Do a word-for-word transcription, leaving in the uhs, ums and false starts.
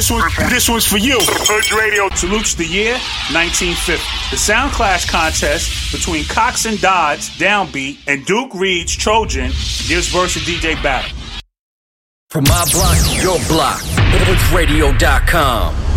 this one, this one's for you. Hood Radio salutes the year nineteen fifty. The Sound Clash contest between Cox and Dodds, Downbeat, and Duke Reed's Trojan gives versus D J battle. From my block to your block, hood radio dot com.